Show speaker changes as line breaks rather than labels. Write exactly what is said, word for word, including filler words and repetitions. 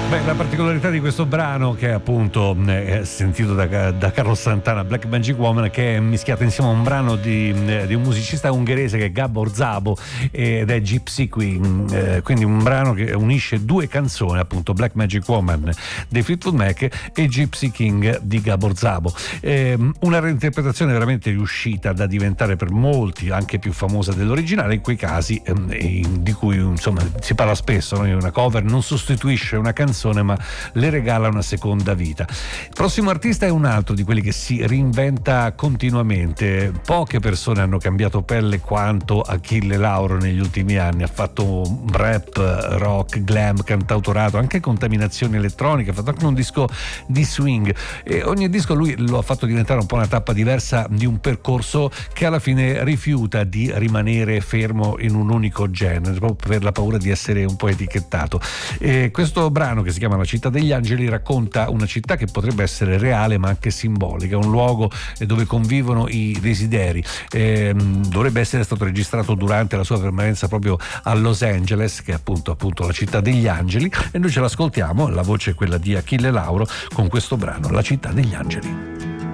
Beh, la particolarità di questo brano, che è appunto è sentito da, da Carlos Santana, Black Magic Woman, che è mischiato insieme a un brano di, di un musicista ungherese che è Gabor Szabo ed è Gypsy Queen, eh, quindi un brano che unisce due canzoni, appunto Black Magic Woman dei Fleetwood Mac e Gypsy King di Gabor Szabo. Eh, una reinterpretazione veramente riuscita da diventare per molti anche più famosa dell'originale, in quei casi eh, di cui insomma si parla spesso, no? Una cover non sostituisce una canzone ma le regala una seconda vita. Il prossimo artista è un altro di quelli che si reinventa continuamente. Poche persone hanno cambiato pelle quanto Achille Lauro negli ultimi anni. Ha fatto rap, rock, glam, cantautorato, anche contaminazione elettronica, ha fatto anche un disco di swing e ogni disco lui lo ha fatto diventare un po' una tappa diversa di un percorso che alla fine rifiuta di rimanere fermo in un unico genere, proprio per la paura di essere un po' etichettato. E questo brano, che si chiama La città degli angeli, racconta una città che potrebbe essere reale ma anche simbolica, un luogo dove convivono i desideri. Eh, dovrebbe essere stato registrato durante la sua permanenza proprio a Los Angeles, che è appunto, appunto la città degli angeli, e noi ce l'ascoltiamo, la voce è quella di Achille Lauro con questo brano La città degli angeli.